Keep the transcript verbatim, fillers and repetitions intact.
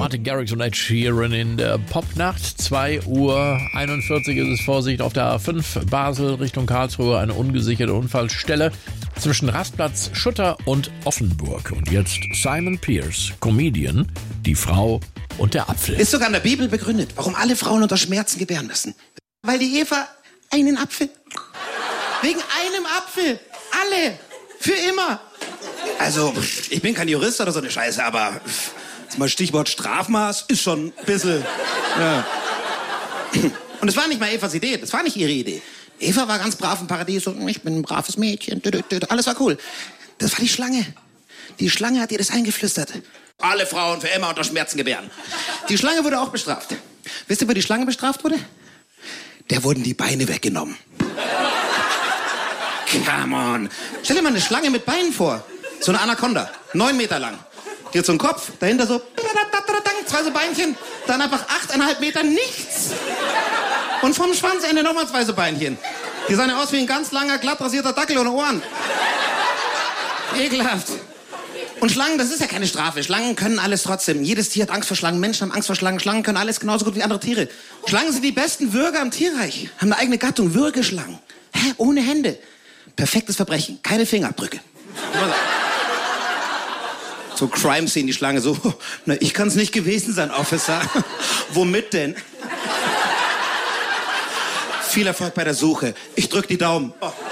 Martin Garrix und Ed Sheeran in der Popnacht. zwei Uhr einundvierzig ist es. Vorsicht auf der A fünf Basel Richtung Karlsruhe. Eine ungesicherte Unfallstelle zwischen Rastplatz Schutter und Offenburg. Und jetzt Simon Pearce, Comedian, die Frau und der Apfel. Ist sogar in der Bibel begründet, warum alle Frauen unter Schmerzen gebären müssen. Weil die Eva einen Apfel. Wegen einem Apfel. Alle. Für immer. Also, ich bin kein Jurist oder so eine Scheiße, aber jetzt mal Stichwort Strafmaß ist schon ein bisschen... Ja. Und es war nicht mal Evas Idee, das war nicht ihre Idee. Eva war ganz brav im Paradies und ich bin ein braves Mädchen. Alles war cool. Das war die Schlange. Die Schlange hat ihr das eingeflüstert. Alle Frauen für immer unter Schmerzen gebären. Die Schlange wurde auch bestraft. Wisst ihr, wo die Schlange bestraft wurde? Der wurden die Beine weggenommen. Come on. Stell dir mal eine Schlange mit Beinen vor. So eine Anaconda. Neun Meter lang. Die hat so einen Kopf, dahinter so zwei so Beinchen. Dann einfach achteinhalb Meter nichts. Und vom Schwanzende nochmal zwei so Beinchen. Die sahen ja aus wie ein ganz langer, glatt rasierter Dackel ohne Ohren. Ekelhaft. Und Schlangen, das ist ja keine Strafe. Schlangen können alles trotzdem. Jedes Tier hat Angst vor Schlangen. Menschen haben Angst vor Schlangen. Schlangen können alles genauso gut wie andere Tiere. Schlangen sind die besten Würger im Tierreich. Haben eine eigene Gattung. Würgeschlangen. Hä? Ohne Hände. Perfektes Verbrechen. Keine Fingerabdrücke. So Crime Scene, die Schlange so. Na, ich kann's nicht gewesen sein, Officer. Womit denn? Viel Erfolg bei der Suche. Ich drück die Daumen. Oh.